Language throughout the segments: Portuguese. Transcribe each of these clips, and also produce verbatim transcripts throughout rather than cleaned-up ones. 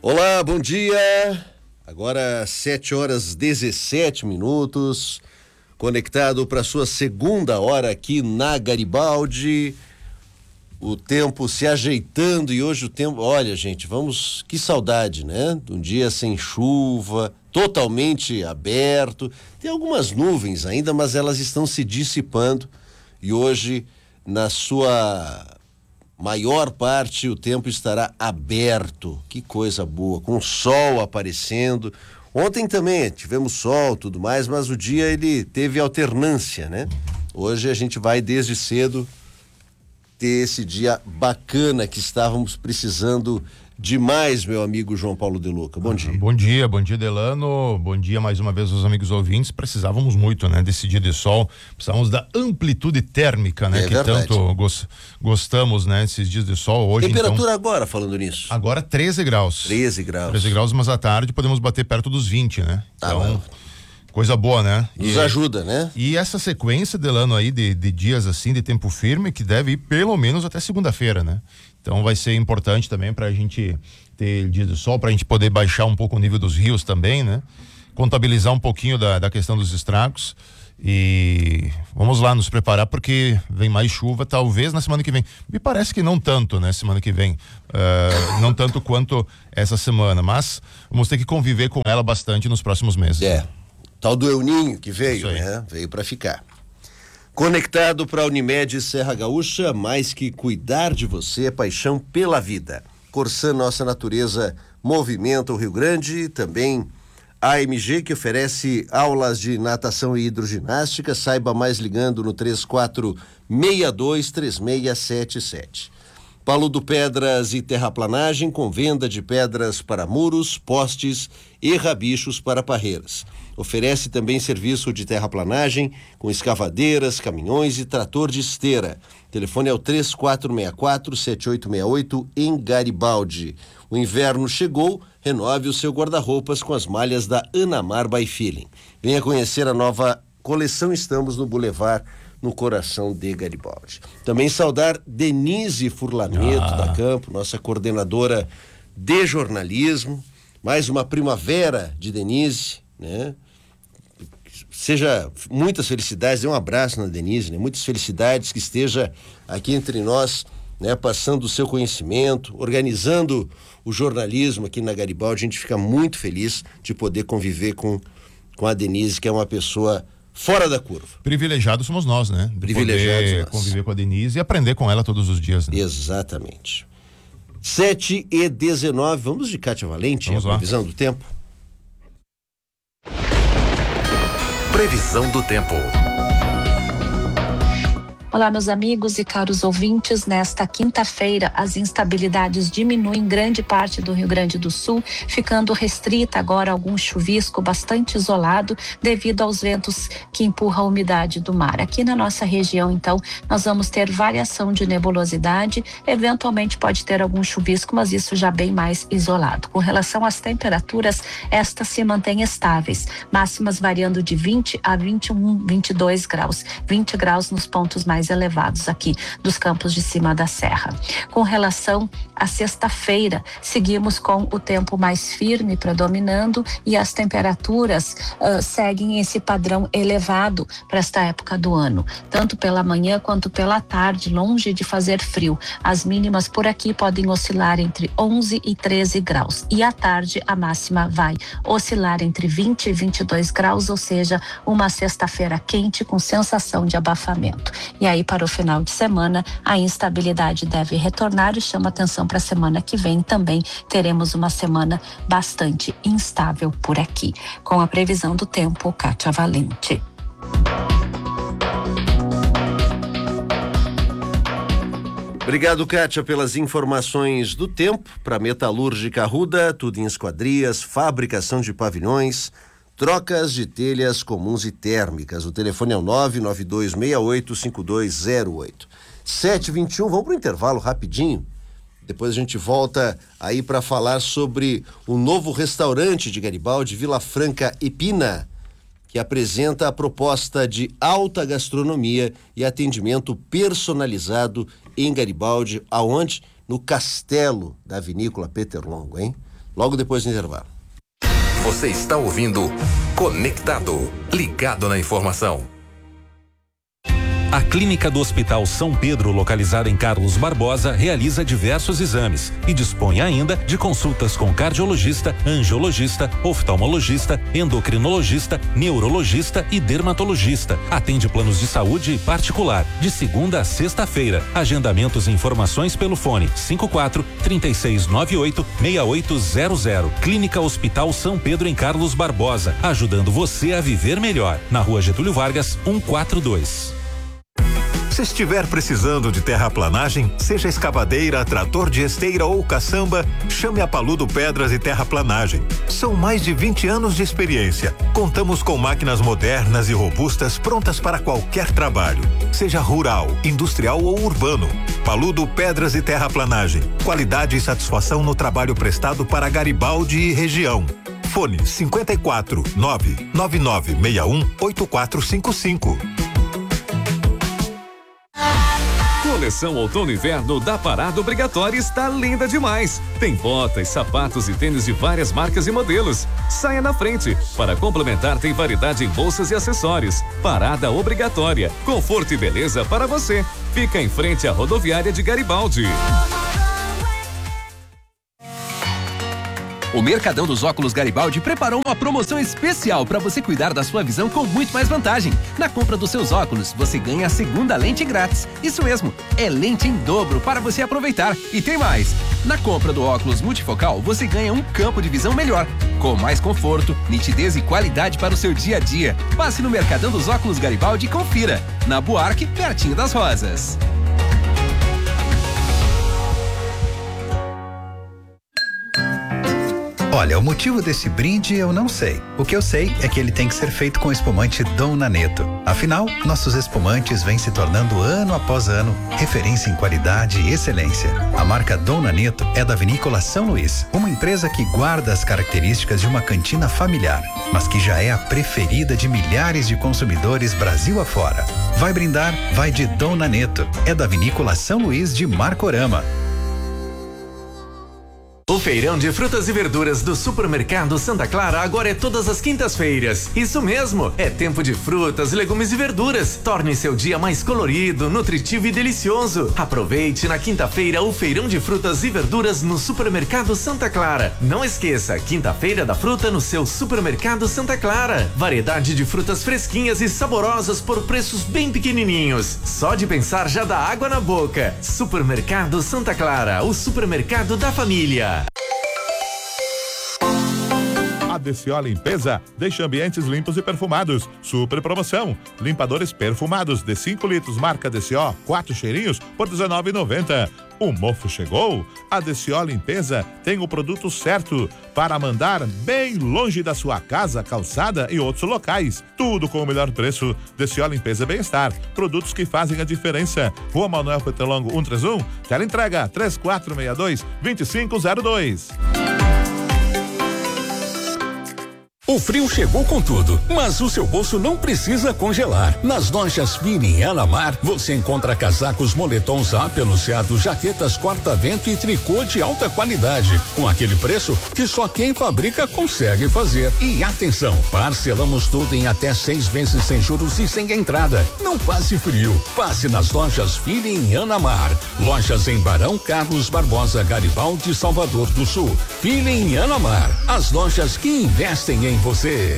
Olá, bom dia. Agora sete horas dezessete minutos. Conectado para sua segunda hora aqui na Garibaldi. O tempo se ajeitando e hoje o tempo, olha, gente, vamos, que saudade, né? De um dia sem chuva, totalmente aberto. Tem algumas nuvens ainda, mas elas estão se dissipando e hoje, na sua maior parte, o tempo estará aberto. Que coisa boa, com o sol aparecendo. Ontem também tivemos sol, tudo mais, mas o dia ele teve alternância, né? Hoje a gente vai desde cedo ter esse dia bacana que estávamos precisando demais, meu amigo João Paulo De Luca. Bom dia. Bom dia, bom dia, Delano. Bom dia mais uma vez aos amigos ouvintes. Precisávamos muito, né, desse dia de sol. Precisávamos da amplitude térmica, né, é que verdade. tanto gos- gostamos, né, esses dias de sol. Hoje, Temperatura então, agora, falando nisso? agora treze graus. treze graus. treze graus, mas à tarde podemos bater perto dos vinte, né? Tá, então, mano. coisa boa, né? Nos E- ajuda, né? E essa sequência, Delano, aí de, de dias assim, de tempo firme, que deve ir pelo menos até segunda-feira, né? Então vai ser importante também pra gente ter dias de sol, pra gente poder baixar um pouco o nível dos rios também, né? Contabilizar um pouquinho da, da questão dos estragos e vamos lá nos preparar porque vem mais chuva, talvez na semana que vem. Me parece que não tanto, né? Semana que vem, uh, não tanto quanto essa semana, mas vamos ter que conviver com ela bastante nos próximos meses. É. Tal do El Ninho que Isso veio, aí. né? Veio para ficar. Conectado para a Unimed Serra Gaúcha, mais que cuidar de você, é paixão pela vida. Corsã Nossa Natureza movimenta o Rio Grande, também a M G, que oferece aulas de natação e hidroginástica. Saiba mais ligando no três quatro seis dois três seis sete sete. Paludo Pedras e Terraplanagem, com venda de pedras para muros, postes e rabichos para parreiras. Oferece também serviço de terraplanagem com escavadeiras, caminhões e trator de esteira. Telefone é o três quatro seis quatro sete oito seis oito em Garibaldi. O inverno chegou, renove o seu guarda-roupas com as malhas da Anamar by Feeling. Venha conhecer a nova coleção, estamos no Boulevard, no coração de Garibaldi. Também saudar Denise Furlaneto Ah. da Campo, nossa coordenadora de jornalismo. Mais uma primavera de Denise, né? Seja muitas felicidades, dê um abraço na Denise, né? Muitas felicidades, que esteja aqui entre nós, né? Passando o seu conhecimento, organizando o jornalismo aqui na Garibaldi. A gente fica muito feliz de poder conviver com, com a Denise, que é uma pessoa fora da curva. Privilegiados somos nós, né? De Privilegiados poder nós. conviver com a Denise e aprender com ela todos os dias, né? Exatamente. sete e dezenove, vamos de Kátia Valente, Vamos a lá. previsão do tempo. Previsão do tempo. Olá, meus amigos e caros ouvintes. Nesta quinta-feira, as instabilidades diminuem em grande parte do Rio Grande do Sul, ficando restrita agora algum chuvisco bastante isolado devido aos ventos que empurram a umidade do mar. Aqui na nossa região, então, nós vamos ter variação de nebulosidade, eventualmente pode ter algum chuvisco, mas isso já bem mais isolado. Com relação às temperaturas, estas se mantêm estáveis, máximas variando de vinte a vinte e um, vinte e dois graus, vinte graus nos pontos mais elevados aqui dos campos de cima da serra. Com relação à sexta-feira, seguimos com o tempo mais firme predominando e as temperaturas uh, seguem esse padrão elevado para esta época do ano, tanto pela manhã quanto pela tarde, longe de fazer frio. As mínimas por aqui podem oscilar entre onze e treze graus e à tarde a máxima vai oscilar entre vinte e vinte e dois graus, ou seja, uma sexta-feira quente com sensação de abafamento. E aí, para o final de semana, a instabilidade deve retornar e chama atenção para a semana que vem. Também teremos uma semana bastante instável por aqui. Com a previsão do tempo, Kátia Valente. Obrigado, Kátia, pelas informações do tempo. Para Metalúrgica Arruda, tudo em esquadrias, fabricação de pavilhões, trocas de telhas comuns e térmicas. O telefone é o nove nove dois seis oito cinco dois zero oito. sete e vinte e um, vamos para o intervalo rapidinho. Depois a gente volta aí para falar sobre o novo restaurante de Garibaldi, Vila Franca e Pina, que apresenta a proposta de alta gastronomia e atendimento personalizado em Garibaldi, aonde? No Castelo da Vinícola Peter Longo, hein? logo depois do intervalo. Você está ouvindo Conectado, ligado na informação. A Clínica do Hospital São Pedro, localizada em Carlos Barbosa, realiza diversos exames e dispõe ainda de consultas com cardiologista, angiologista, oftalmologista, endocrinologista, neurologista e dermatologista. Atende planos de saúde particular, de segunda a sexta-feira. Agendamentos e informações pelo fone cinco quatro, três seis nove oito, seis oito zero zero. Clínica Hospital São Pedro em Carlos Barbosa, ajudando você a viver melhor. Na Rua Getúlio Vargas, cento e quarenta e dois. Se estiver precisando de terraplanagem, seja escavadeira, trator de esteira ou caçamba, chame a Paludo Pedras e Terraplanagem. São mais de vinte anos de experiência. Contamos com máquinas modernas e robustas prontas para qualquer trabalho, seja rural, industrial ou urbano. Paludo Pedras e Terraplanagem. Qualidade e satisfação no trabalho prestado para Garibaldi e região. Fone cinquenta e quatro, nove nove nove seis um, oito quatro cinco cinco. Coleção Outono e Inverno da Parada Obrigatória está linda demais. Tem botas, sapatos e tênis de várias marcas e modelos. Saia na frente. Para complementar, tem variedade em bolsas e acessórios. Parada Obrigatória. Conforto e beleza para você. Fica em frente à rodoviária de Garibaldi. O Mercadão dos Óculos Garibaldi preparou uma promoção especial para você cuidar da sua visão com muito mais vantagem. Na compra dos seus óculos, você ganha a segunda lente grátis. Isso mesmo, é lente em dobro para você aproveitar. E tem mais! Na compra do óculos multifocal, você ganha um campo de visão melhor, com mais conforto, nitidez e qualidade para o seu dia a dia. Passe no Mercadão dos Óculos Garibaldi e confira. Na Buarque, pertinho das Rosas. Olha, o motivo desse brinde eu não sei. O que eu sei é que ele tem que ser feito com espumante Dom Naneto. Afinal, nossos espumantes vêm se tornando ano após ano referência em qualidade e excelência. A marca Dom Naneto é da Vinícola São Luís, uma empresa que guarda as características de uma cantina familiar, mas que já é a preferida de milhares de consumidores Brasil afora. Vai brindar? Vai de Dom Naneto. É da Vinícola São Luís de Marcorama. O feirão de frutas e verduras do Supermercado Santa Clara agora é todas as quintas-feiras. Isso mesmo, é tempo de frutas, legumes e verduras. Torne seu dia mais colorido, nutritivo e delicioso. Aproveite na quinta-feira o feirão de frutas e verduras no Supermercado Santa Clara. Não esqueça, quinta-feira da fruta no seu Supermercado Santa Clara. Variedade de frutas fresquinhas e saborosas por preços bem pequenininhos. Só de pensar já dá água na boca. Supermercado Santa Clara, o supermercado da família. A D C O Limpeza deixa ambientes limpos e perfumados. Super promoção. Limpadores perfumados de cinco litros, marca D C O, quatro cheirinhos por dezenove reais e noventa centavos. O mofo chegou? A D C O Limpeza tem o produto certo para mandar bem longe da sua casa, calçada e outros locais. Tudo com o melhor preço. D C O Limpeza Bem-Estar. Produtos que fazem a diferença. Rua Manuel Petelongo cento e trinta e um. Tela entrega três quatro seis dois, dois cinco zero dois. O frio chegou com tudo, mas o seu bolso não precisa congelar. Nas lojas Fini e Anamar, você encontra casacos, moletons apeluciados, jaquetas corta-vento e tricô de alta qualidade, com aquele preço que só quem fabrica consegue fazer. E atenção, parcelamos tudo em até seis vezes sem juros e sem entrada. Não passe frio, passe nas lojas Fini e Anamar. Lojas em Barão, Carlos Barbosa, Garibaldi, Salvador do Sul. Fini e Anamar, as lojas que investem em você.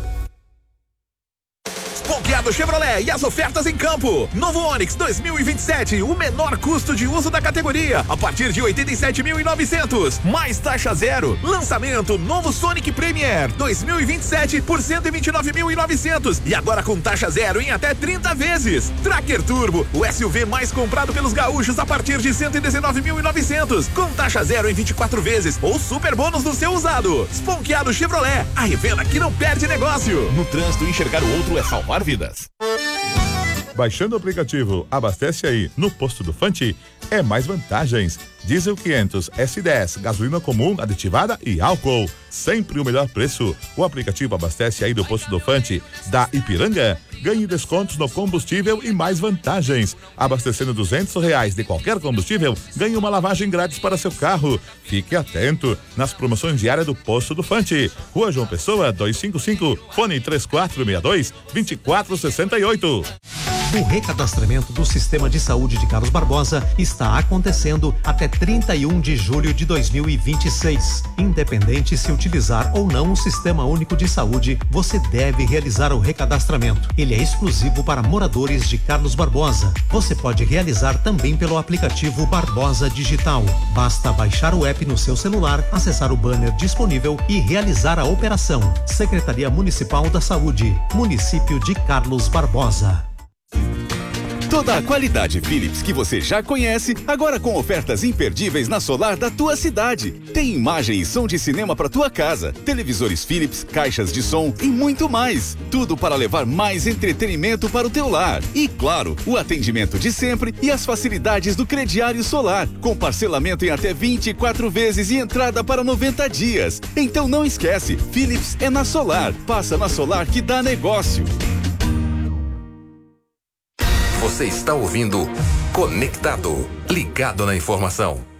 Ponqueado Chevrolet e as ofertas em campo. Novo Onix dois mil e vinte e sete, o menor custo de uso da categoria, a partir de oitenta e sete mil e novecentos, mais taxa zero. Lançamento novo Sonic Premier dois mil e vinte e sete por cento e vinte e nove mil e novecentos e agora com taxa zero em até trinta vezes. Tracker Turbo, o S U V mais comprado pelos gaúchos, a partir de cento e dezenove mil e novecentos, com taxa zero em vinte e quatro vezes ou super bônus no seu usado. Ponqueado Chevrolet, a revenda que não perde negócio. No trânsito, enxergar o outro é salvar vidas. Baixando o aplicativo Abastece Aí no posto do Fante é mais vantagens. Diesel quinhentos, S dez, gasolina comum, aditivada e álcool. Sempre o melhor preço. O aplicativo Abastece Aí do posto do Fante da Ipiranga ganhe descontos no combustível e mais vantagens. Abastecendo duzentos reais de qualquer combustível, ganhe uma lavagem grátis para seu carro. Fique atento nas promoções diárias do Posto do Fante. Rua João Pessoa, duzentos e cinquenta e cinco, fone três quatro seis dois, dois quatro seis oito. O recadastramento do Sistema de Saúde de Carlos Barbosa está acontecendo até trinta e um de julho de dois mil e vinte e seis. Independente se utilizar ou não o Sistema Único de Saúde, você deve realizar o recadastramento. Ele é exclusivo para moradores de Carlos Barbosa. Você pode realizar também pelo aplicativo Barbosa Digital. Basta baixar o app no seu celular, acessar o banner disponível e realizar a operação. Secretaria Municipal da Saúde, Município de Carlos Barbosa. Toda a qualidade Philips que você já conhece, agora com ofertas imperdíveis na Solar da tua cidade. Tem imagem e som de cinema para tua casa, televisores Philips, caixas de som e muito mais. Tudo para levar mais entretenimento para o teu lar. E claro, o atendimento de sempre e as facilidades do crediário Solar, com parcelamento em até vinte e quatro vezes e entrada para noventa dias. Então não esquece, Philips é na Solar. Passa na Solar que dá negócio. Você está ouvindo Conectado, ligado na informação.